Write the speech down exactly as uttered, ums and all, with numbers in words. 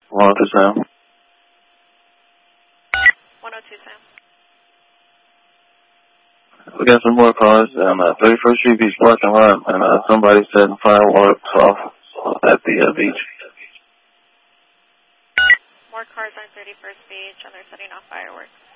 one oh two Sam. one oh two Sam. We got some more cars on uh, thirty-first Street Beach parking lot, and uh, somebody setting fireworks off at the uh, beach. More cars on thirty-first Beach, and they're setting off fireworks.